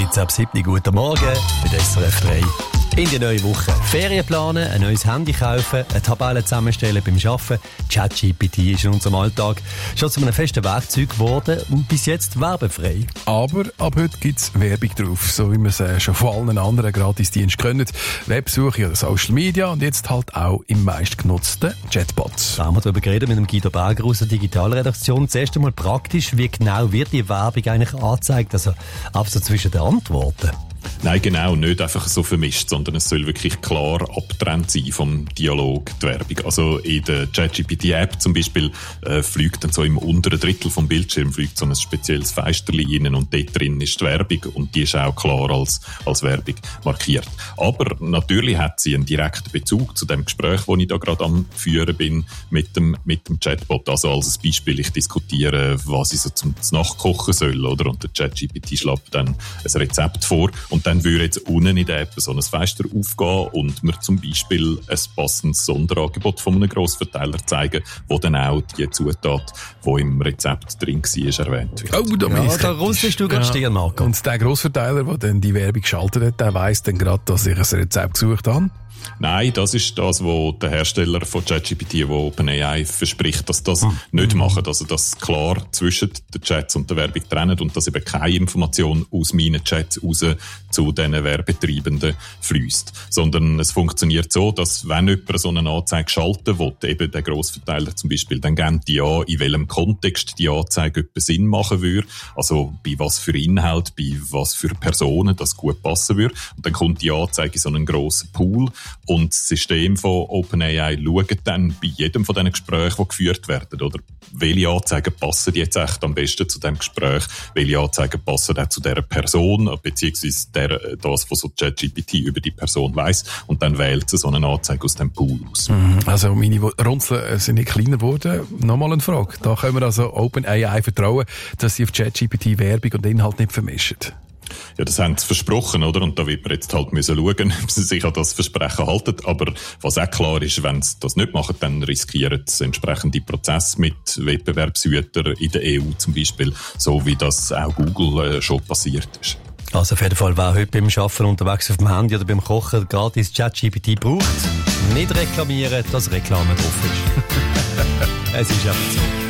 Jetzt ab 7 guten Morgen mit SRF 3. In die neue Woche. Ferien planen, ein neues Handy kaufen, eine Tabelle zusammenstellen beim Arbeiten. ChatGPT ist in unserem Alltag schon zu einem festen Werkzeug geworden und bis jetzt werbefrei. Aber ab heute gibt's Werbung drauf, so wie wir es schon von allen anderen Gratisdiensten können. Websuche oder Social Media und jetzt halt auch im meistgenutzten Chatbot. Da haben wir darüber geredet mit dem Guido Berger aus der Digitalredaktion. Zuerst einmal praktisch, wie genau wird die Werbung eigentlich angezeigt? Also ab so zwischen den Antworten. Nein, genau, nicht einfach so vermischt, sondern es soll wirklich klar abgetrennt sein vom Dialog, die Werbung. Also in der ChatGPT-App zum Beispiel fliegt dann so im unteren Drittel vom Bildschirm fliegt so ein spezielles Fensterli rein und dort drin ist die Werbung und die ist auch klar als Werbung markiert. Aber natürlich hat sie einen direkten Bezug zu dem Gespräch, das ich da gerade am Führen bin mit dem Chatbot. Also als Beispiel, ich diskutiere, was ich so zum Nachkochen soll, oder? Und der ChatGPT schlägt dann ein Rezept vor. Und dann würde jetzt unten in der App so ein Fenster aufgehen und mir zum Beispiel ein passendes Sonderangebot von einem Grossverteiler zeigen, wo dann auch die Zutat, die im Rezept drin war, erwähnt wird. Oh, Da rüstest du gerade Stirn, Marco. Und der Grossverteiler, der dann die Werbung geschaltet hat, der weiss dann gerade, dass ich ein Rezept gesucht habe? Nein, das ist das, was der Hersteller von ChatGPT, wo OpenAI verspricht, dass das nicht machen. Also, dass klar zwischen den Chats und der Werbung trennen und dass eben keine Information aus meinen Chats raus zu diesen Werbetreibenden fließt. Sondern es funktioniert so, dass wenn jemand so eine Anzeige schalten will, eben der Grossverteiler zum Beispiel, dann geben die an, in welchem Kontext die Anzeige etwas Sinn machen würde. Also, bei was für Inhalt, bei was für Personen das gut passen würde. Und dann kommt die Anzeige in so einen grossen Pool. Und das System von OpenAI schaut dann bei jedem von diesen Gesprächen, die geführt werden, oder welche Anzeigen passen jetzt echt am besten zu dem Gespräch, welche Anzeigen passen auch zu dieser Person, beziehungsweise das, was so ChatGPT über die Person weiss, und dann wählt sie so eine Anzeige aus dem Pool aus. Also meine Runzeln sind nicht kleiner geworden. Nochmal eine Frage. Da können wir also OpenAI vertrauen, dass sie auf ChatGPT Werbung und Inhalt nicht vermischen. Ja, das haben sie versprochen, oder? Und da wird man jetzt halt schauen, ob sie sich an das Versprechen halten. Aber was auch klar ist, wenn sie das nicht machen, dann riskieren sie entsprechende Prozesse mit Wettbewerbshütern in der EU zum Beispiel, so wie das auch Google schon passiert ist. Also auf jeden Fall, wer heute beim Arbeiten unterwegs auf dem Handy oder beim Kochen gratis ChatGPT braucht, nicht reklamieren, dass Reklame drauf ist. Es ist einfach so.